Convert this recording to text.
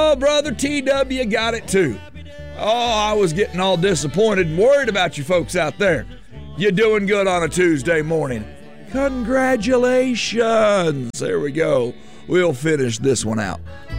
Oh, Brother TW got it too. Oh, I was getting all disappointed and worried about you folks out there. You're doing good on a Tuesday morning. Congratulations. There we go. We'll finish this one out.